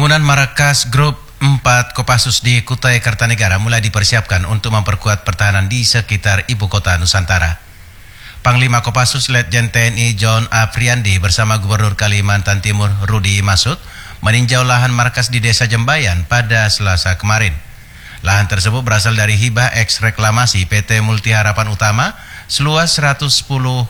Pembangunan markas grup 4 Kopassus di Kutai Kartanegara mulai dipersiapkan untuk memperkuat pertahanan di sekitar ibu kota Nusantara. Panglima Kopassus Letjen TNI John Afriandi bersama Gubernur Kalimantan Timur Rudi Masud meninjau lahan markas di Desa Jembayan pada Selasa kemarin. Lahan tersebut berasal dari hibah eks reklamasi PT Multi Harapan Utama seluas 110,81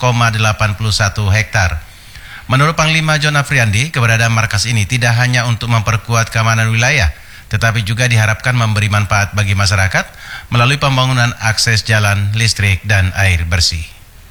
hektar. Menurut Panglima John Afriandi, keberadaan markas ini tidak hanya untuk memperkuat keamanan wilayah, tetapi juga diharapkan memberi manfaat bagi masyarakat melalui pembangunan akses jalan, listrik, dan air bersih.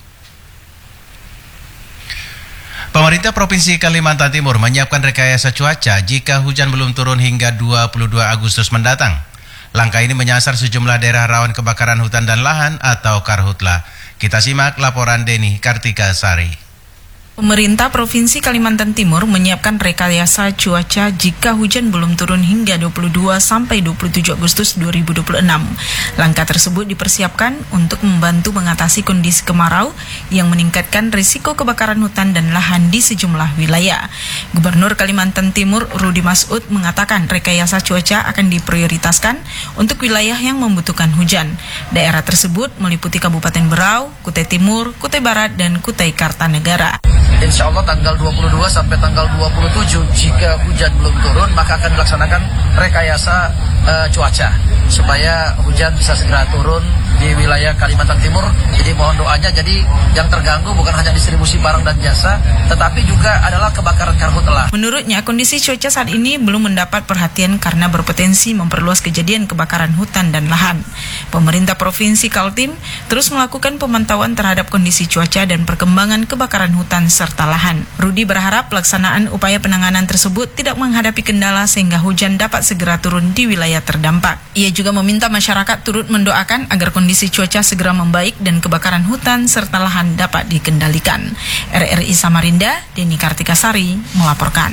Pemerintah Provinsi Kalimantan Timur menyiapkan rekayasa cuaca jika hujan belum turun hingga 22 Agustus mendatang. Langkah ini menyasar sejumlah daerah rawan kebakaran hutan dan lahan atau Karhutla. Kita simak laporan Deni Kartika Sari. Pemerintah Provinsi Kalimantan Timur menyiapkan rekayasa cuaca jika hujan belum turun hingga 22 sampai 27 Agustus 2026. Langkah tersebut dipersiapkan untuk membantu mengatasi kondisi kemarau yang meningkatkan risiko kebakaran hutan dan lahan di sejumlah wilayah. Gubernur Kalimantan Timur Rudi Masud mengatakan rekayasa cuaca akan diprioritaskan untuk wilayah yang membutuhkan hujan. Daerah tersebut meliputi Kabupaten Berau, Kutai Timur, Kutai Barat, dan Kutai Kartanegara. Insya Allah tanggal 22 sampai tanggal 27 jika hujan belum turun maka akan dilaksanakan rekayasa cuaca supaya hujan bisa segera turun di wilayah Kalimantan Timur. Jadi mohon doanya, jadi yang terganggu bukan hanya distribusi barang dan jasa tetapi juga adalah kebakaran karhutla. Menurutnya kondisi cuaca saat ini belum mendapat perhatian karena berpotensi memperluas kejadian kebakaran hutan dan lahan. Pemerintah Provinsi Kaltim terus melakukan pemantauan terhadap kondisi cuaca dan perkembangan kebakaran hutan serta lahan. Rudi berharap pelaksanaan upaya penanganan tersebut tidak menghadapi kendala sehingga hujan dapat segera turun di wilayah terdampak. Ia juga meminta masyarakat turut mendoakan agar kondisi cuaca segera membaik dan kebakaran hutan serta lahan dapat dikendalikan. RRI Samarinda, Deni Kartika Sari melaporkan.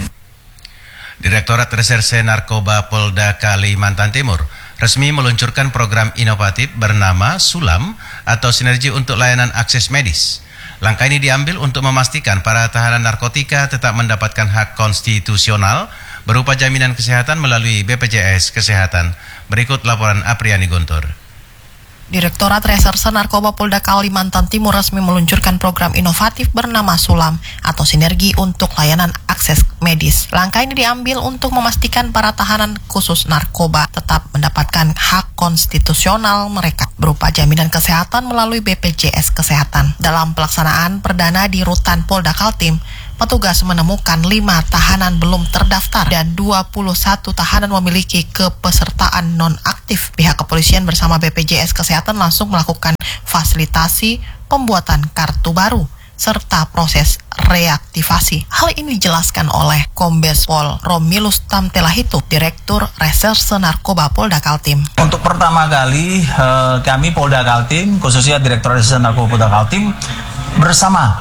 Direktorat Reserse Narkoba Polda Kalimantan Timur resmi meluncurkan program inovatif bernama SULAM atau Sinergi untuk Layanan Akses Medis. Langkah ini diambil untuk memastikan para tahanan narkotika tetap mendapatkan hak konstitusional berupa jaminan kesehatan melalui BPJS Kesehatan. Berikut laporan Apriani Guntur. Direktorat Reserse Narkoba Polda Kalimantan Timur resmi meluncurkan program inovatif bernama SULAM atau Sinergi untuk Layanan Akses Medis. Langkah ini diambil untuk memastikan para tahanan khusus narkoba tetap mendapatkan hak konstitusional mereka berupa jaminan kesehatan melalui BPJS Kesehatan. Dalam pelaksanaan perdana di Rutan Polda Kaltim, petugas menemukan 5 tahanan belum terdaftar dan 21 tahanan memiliki kepesertaan non-aktif. Pihak kepolisian bersama BPJS Kesehatan langsung melakukan fasilitasi pembuatan kartu baru serta proses reaktivasi. Hal ini dijelaskan oleh Kombes Pol Romilus Tamtelahitu, Direktur Reserse Narkoba Polda Kaltim. Untuk pertama kali kami Polda Kaltim, khususnya Direktur Reserse Narkoba Polda Kaltim, bersama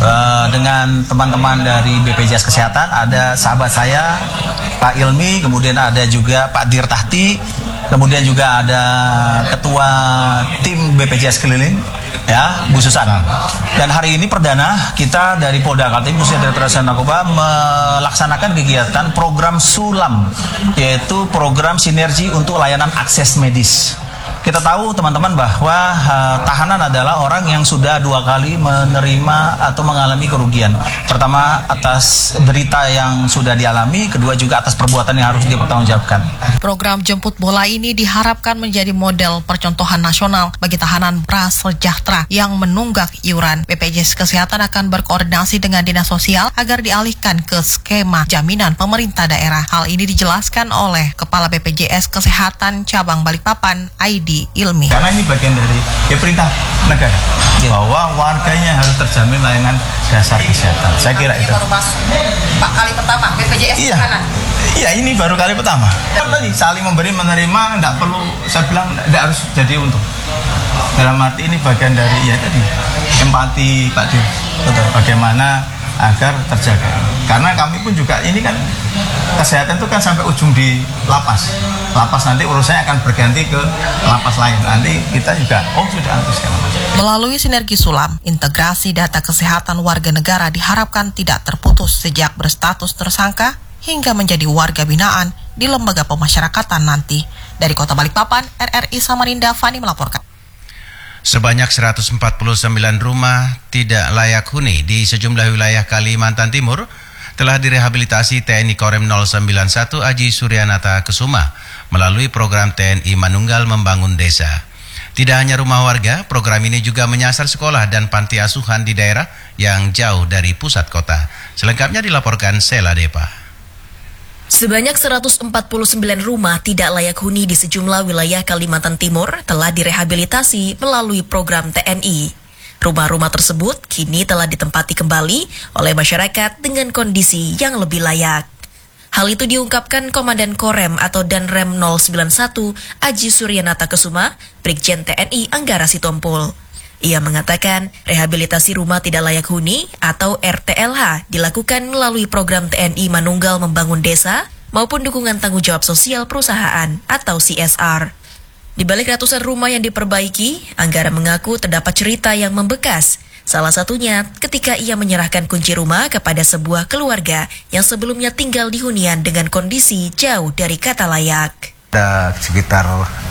dengan teman-teman dari BPJS Kesehatan, ada sahabat saya Pak Ilmi, kemudian ada juga Pak Dirtahti, kemudian juga ada Ketua Tim BPJS Keliling, ya, Bu Susan. Dan hari ini perdana kita dari Polda Kaltim, khususnya Direktur Reserse Narkoba, melaksanakan kegiatan program SULAM, yaitu program Sinergi untuk Layanan Akses Medis. Kita tahu teman-teman bahwa tahanan adalah orang yang sudah 2 kali menerima atau mengalami kerugian. Pertama atas derita yang sudah dialami, kedua juga atas perbuatan yang harus dipertanggungjawabkan. Program jemput bola ini diharapkan menjadi model percontohan nasional bagi tahanan prasejahtera yang menunggak iuran. BPJS Kesehatan akan berkoordinasi dengan Dinas Sosial agar dialihkan ke skema jaminan pemerintah daerah. Hal ini dijelaskan oleh Kepala BPJS Kesehatan Cabang Balikpapan, Aidi Ilmi. Karena ini bagian dari perintah negara bahwa warganya harus terjamin layanan dasar kesehatan. Saya kira itu. Baru masuk Pak kali pertama BPJS Kesehatan. Iya, ini baru kali pertama. Tadi saling memberi menerima, enggak perlu, saya bilang enggak harus jadi untung. Dalam arti ini bagian dari tadi empati Pak Dir. Betul. Bagaimana agar terjaga. Karena kami pun juga ini kan kesehatan itu kan sampai ujung di lapas. Lapas nanti urusannya akan berganti ke lapas lain. Nanti kita juga sudah antusias. Melalui Sinergi SULAM, integrasi data kesehatan warga negara diharapkan tidak terputus sejak berstatus tersangka hingga menjadi warga binaan di lembaga pemasyarakatan nanti. Dari Kota Balikpapan, RRI Samarinda, Fani melaporkan. Sebanyak 149 rumah tidak layak huni di sejumlah wilayah Kalimantan Timur telah direhabilitasi TNI Korem 091 Aji Suryanata Kesuma melalui program TNI Manunggal Membangun Desa. Tidak hanya rumah warga, program ini juga menyasar sekolah dan panti asuhan di daerah yang jauh dari pusat kota. Selengkapnya dilaporkan Sela Depa. Sebanyak 149 rumah tidak layak huni di sejumlah wilayah Kalimantan Timur telah direhabilitasi melalui program TNI. Rumah-rumah tersebut kini telah ditempati kembali oleh masyarakat dengan kondisi yang lebih layak. Hal itu diungkapkan Komandan Korem atau Danrem 091 Aji Suryanata Kesuma, Brigjen TNI Anggara Sitompul. Ia mengatakan rehabilitasi rumah tidak layak huni atau RTLH dilakukan melalui program TNI Manunggal Membangun Desa maupun dukungan tanggung jawab sosial perusahaan atau CSR. Di balik ratusan rumah yang diperbaiki, Anggara mengaku terdapat cerita yang membekas. Salah satunya ketika ia menyerahkan kunci rumah kepada sebuah keluarga yang sebelumnya tinggal di hunian dengan kondisi jauh dari kata layak. Ada sekitar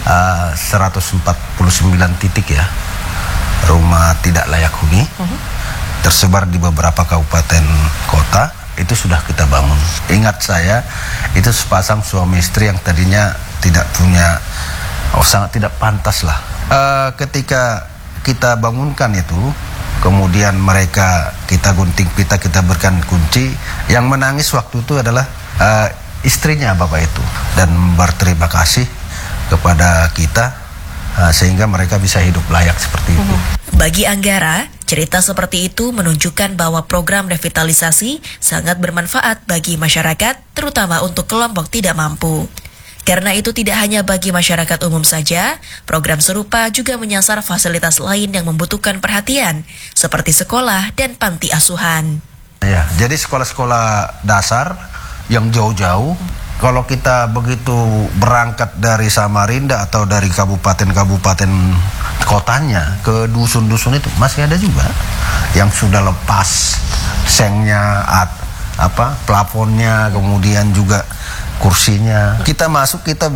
149 titik ya. Rumah tidak layak huni tersebar di beberapa kabupaten kota, itu sudah kita bangun. Ingat saya, itu sepasang suami istri yang tadinya tidak punya, sangat tidak pantas lah. Ketika kita bangunkan itu, kemudian mereka kita gunting pita, kita berikan kunci, yang menangis waktu itu adalah istrinya bapak itu, dan berterima kasih kepada kita sehingga mereka bisa hidup layak seperti itu. Bagi Anggara, cerita seperti itu menunjukkan bahwa program revitalisasi sangat bermanfaat bagi masyarakat, terutama untuk kelompok tidak mampu. Karena itu tidak hanya bagi masyarakat umum saja, program serupa juga menyasar fasilitas lain yang membutuhkan perhatian, seperti sekolah dan panti asuhan. Ya, jadi sekolah-sekolah dasar yang jauh-jauh, kalau kita begitu berangkat dari Samarinda atau dari kabupaten-kabupaten kotanya ke dusun-dusun itu masih ada juga yang sudah lepas sengnya, plafonnya, kemudian juga kursinya. Kita masuk, kita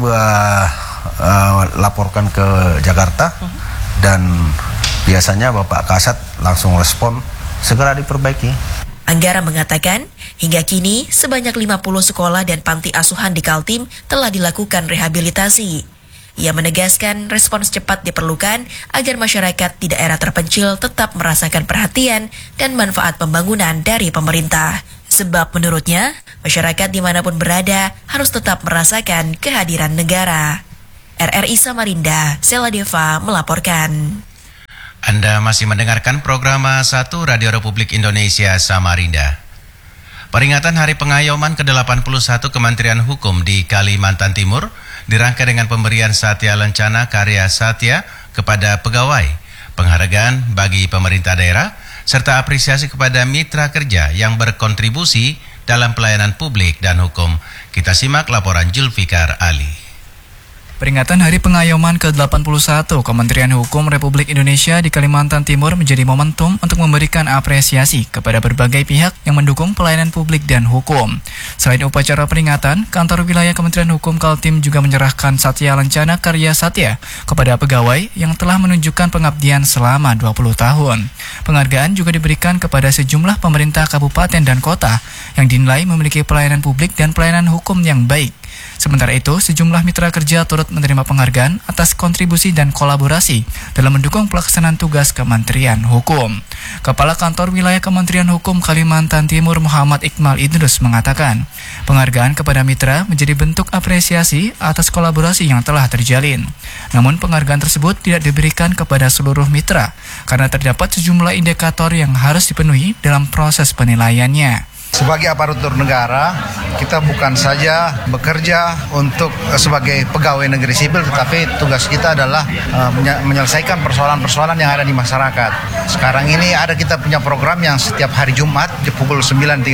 laporkan ke Jakarta dan biasanya Bapak Kasat langsung respon, segera diperbaiki. Anggara mengatakan, hingga kini sebanyak 50 sekolah dan panti asuhan di Kaltim telah dilakukan rehabilitasi. Ia menegaskan respons cepat diperlukan agar masyarakat di daerah terpencil tetap merasakan perhatian dan manfaat pembangunan dari pemerintah. Sebab menurutnya, masyarakat dimanapun berada harus tetap merasakan kehadiran negara. RRI Samarinda, Sela Deva melaporkan. Anda masih mendengarkan program 1 Radio Republik Indonesia Samarinda. Peringatan Hari Pengayoman ke-81 Kementerian Hukum di Kalimantan Timur dirangkai dengan pemberian Satya Lencana Karya Satya kepada pegawai, penghargaan bagi pemerintah daerah, serta apresiasi kepada mitra kerja yang berkontribusi dalam pelayanan publik dan hukum. Kita simak laporan Julfikar Ali. Peringatan Hari Pengayoman ke-81 Kementerian Hukum Republik Indonesia di Kalimantan Timur menjadi momentum untuk memberikan apresiasi kepada berbagai pihak yang mendukung pelayanan publik dan hukum. Selain upacara peringatan, Kantor Wilayah Kementerian Hukum Kaltim juga menyerahkan Satya Lencana Karya Satya kepada pegawai yang telah menunjukkan pengabdian selama 20 tahun. Penghargaan juga diberikan kepada sejumlah pemerintah kabupaten dan kota yang dinilai memiliki pelayanan publik dan pelayanan hukum yang baik. Sementara itu, sejumlah mitra kerja turut menerima penghargaan atas kontribusi dan kolaborasi dalam mendukung pelaksanaan tugas Kementerian Hukum. Kepala Kantor Wilayah Kementerian Hukum Kalimantan Timur Muhammad Iqmal Idrus mengatakan, penghargaan kepada mitra menjadi bentuk apresiasi atas kolaborasi yang telah terjalin. Namun penghargaan tersebut tidak diberikan kepada seluruh mitra karena terdapat sejumlah indikator yang harus dipenuhi dalam proses penilaiannya. Sebagai aparatur negara, kita bukan saja bekerja untuk sebagai pegawai negeri sipil, tetapi tugas kita adalah menyelesaikan persoalan-persoalan yang ada di masyarakat. Sekarang ini kita punya program yang setiap hari Jumat di pukul 9.30,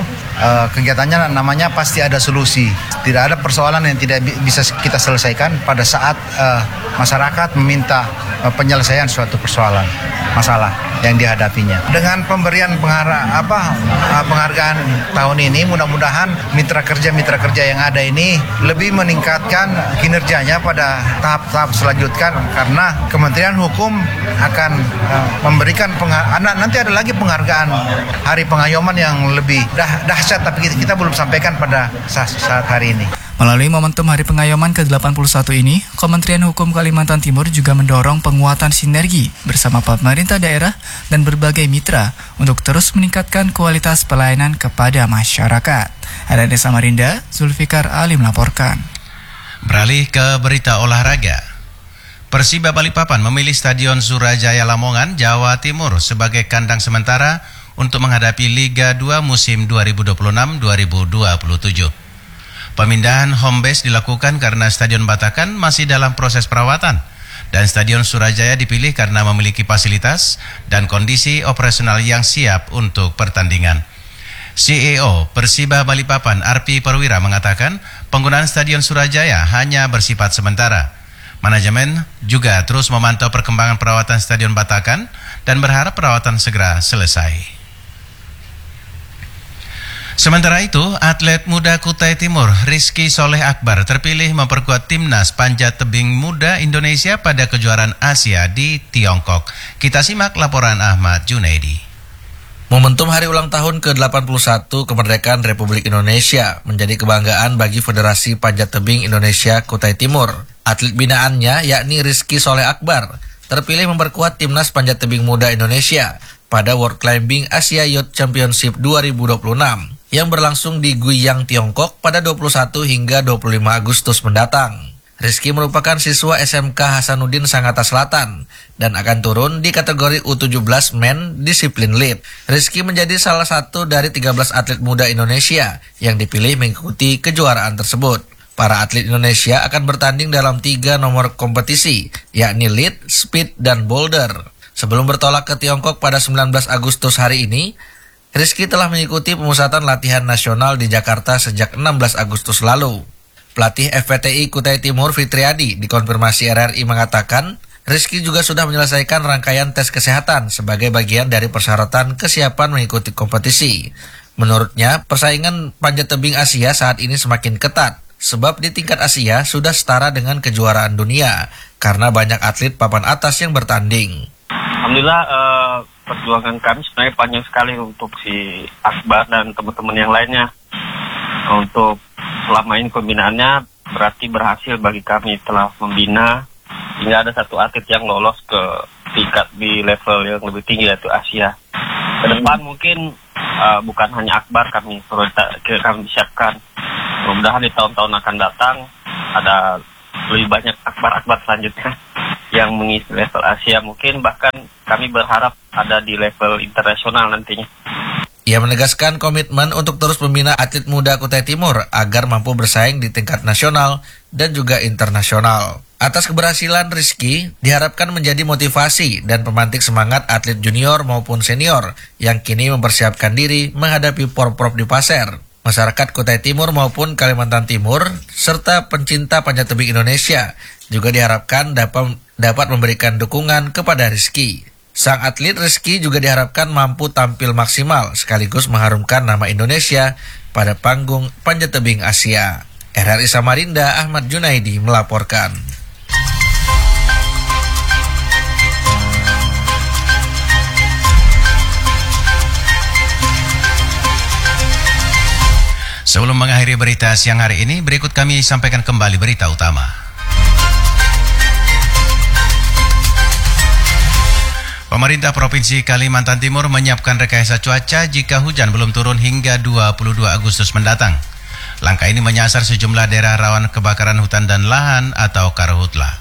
kegiatannya namanya Pasti Ada Solusi. Tidak ada persoalan yang tidak bisa kita selesaikan pada saat masyarakat meminta penyelesaian suatu masalah. yang dihadapinya. Dengan pemberian penghargaan tahun ini, mudah-mudahan mitra kerja yang ada ini lebih meningkatkan kinerjanya pada tahap-tahap selanjutnya, karena Kementerian Hukum akan memberikan nanti ada lagi penghargaan Hari Pengayoman yang lebih dahsyat, tapi kita belum sampaikan pada saat hari ini. Melalui momentum Hari Pengayoman ke-81 ini, Kementerian Hukum Kalimantan Timur juga mendorong penguatan sinergi bersama pemerintah daerah dan berbagai mitra untuk terus meningkatkan kualitas pelayanan kepada masyarakat. Ada Samarinda, Zulfikar Ali melaporkan. Beralih ke berita olahraga. Persiba Balikpapan memilih Stadion Surajaya Lamongan, Jawa Timur sebagai kandang sementara untuk menghadapi Liga 2 musim 2026-2027. Pemindahan home base dilakukan karena Stadion Batakan masih dalam proses perawatan dan Stadion Surajaya dipilih karena memiliki fasilitas dan kondisi operasional yang siap untuk pertandingan. CEO Persiba Balikpapan Arpi Perwira mengatakan penggunaan Stadion Surajaya hanya bersifat sementara. Manajemen juga terus memantau perkembangan perawatan Stadion Batakan dan berharap perawatan segera selesai. Sementara itu, atlet muda Kutai Timur Rizky Soleh Akbar terpilih memperkuat timnas panjat tebing muda Indonesia pada kejuaraan Asia di Tiongkok. Kita simak laporan Ahmad Junaidi. Momentum hari ulang tahun ke-81 kemerdekaan Republik Indonesia menjadi kebanggaan bagi Federasi Panjat Tebing Indonesia Kutai Timur. Atlet binaannya yakni Rizky Soleh Akbar terpilih memperkuat timnas panjat tebing muda Indonesia pada World Climbing Asia Youth Championship 2026 yang berlangsung di Guiyang, Tiongkok pada 21 hingga 25 Agustus mendatang. Rizky merupakan siswa SMK Hasanuddin Sangatta Selatan dan akan turun di kategori U17 Men disiplin lead. Rizky menjadi salah satu dari 13 atlet muda Indonesia yang dipilih mengikuti kejuaraan tersebut. Para atlet Indonesia akan bertanding dalam 3 nomor kompetisi, yakni lead, speed, dan boulder. Sebelum bertolak ke Tiongkok pada 19 Agustus hari ini, Rizky telah mengikuti pemusatan latihan nasional di Jakarta sejak 16 Agustus lalu. Pelatih FPTI Kutai Timur Fitriadi dikonfirmasi RRI mengatakan, Rizky juga sudah menyelesaikan rangkaian tes kesehatan sebagai bagian dari persyaratan kesiapan mengikuti kompetisi. Menurutnya, persaingan panjat tebing Asia saat ini semakin ketat, sebab di tingkat Asia sudah setara dengan kejuaraan dunia, karena banyak atlet papan atas yang bertanding. Alhamdulillah, perjuangan kami sebenarnya panjang sekali untuk si Akbar dan teman-teman yang lainnya. Untuk selama ini pembinaannya berarti berhasil bagi kami, telah membina hingga ada satu atlet yang lolos ke tingkat di level yang lebih tinggi yaitu Asia. Ke depan mungkin bukan hanya Akbar kami siapkan. Mudah-mudahan di tahun-tahun akan datang ada lebih banyak Akbar selanjutnya yang mengisi level Asia, mungkin bahkan kami berharap ada di level internasional nantinya. Ia menegaskan komitmen untuk terus membina atlet muda Kutai Timur agar mampu bersaing di tingkat nasional dan juga internasional. Atas keberhasilan Rizky diharapkan menjadi motivasi dan pemantik semangat atlet junior maupun senior yang kini mempersiapkan diri menghadapi Porprov di Pasir. Masyarakat Kutai Timur maupun Kalimantan Timur serta pencinta panjat tebing Indonesia juga diharapkan dapat memberikan dukungan kepada Rizky. Sang atlet Rizky juga diharapkan mampu tampil maksimal sekaligus mengharumkan nama Indonesia pada panggung panjat tebing Asia. RRI Samarinda, Ahmad Junaidi melaporkan. Sebelum mengakhiri berita siang hari ini, berikut kami sampaikan kembali berita utama. Pemerintah Provinsi Kalimantan Timur menyiapkan rekayasa cuaca jika hujan belum turun hingga 22 Agustus mendatang. Langkah ini menyasar sejumlah daerah rawan kebakaran hutan dan lahan atau karhutla.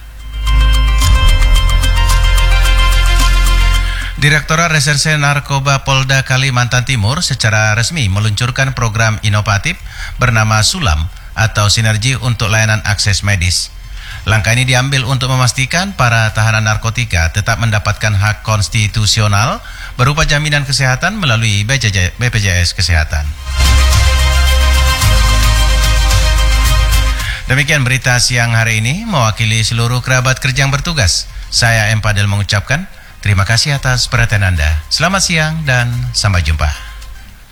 Direktorat Reserse Narkoba Polda Kalimantan Timur secara resmi meluncurkan program inovatif bernama SULAM atau Sinergi untuk Layanan Akses Medis. Langkah ini diambil untuk memastikan para tahanan narkotika tetap mendapatkan hak konstitusional berupa jaminan kesehatan melalui BPJS Kesehatan. Demikian berita siang hari ini, mewakili seluruh kerabat kerja yang bertugas. Saya M. Padel mengucapkan Terima kasih atas perhatian Anda. Selamat siang dan sampai jumpa.